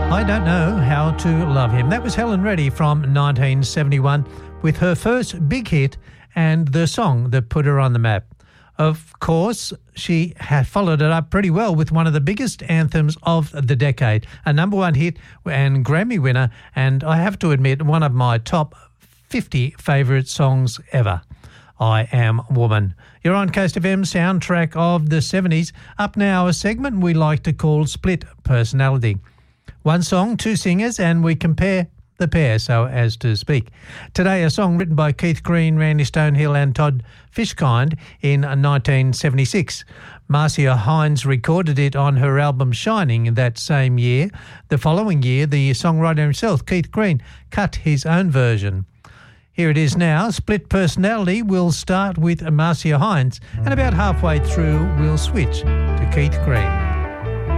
I Don't Know How to Love Him. That was Helen Reddy from 1971 with her first big hit and the song that put her on the map. Of course, she had followed it up pretty well with one of the biggest anthems of the decade, a number one hit and Grammy winner, and I have to admit, one of my top 50 favourite songs ever. I Am Woman. You're on Coast FM, soundtrack of the 70s. Up now, a segment we like to call Split Personality. One song, two singers, and we compare the pair, so as to speak. Today, a song written by Keith Green, Randy Stonehill and Todd Fishkind in 1976. Marcia Hines recorded it on her album Shining that same year. The following year, the songwriter himself, Keith Green, cut his own version. Here it is now. Split Personality will start with Marcia Hines, and about halfway through, we'll switch to Keith Green.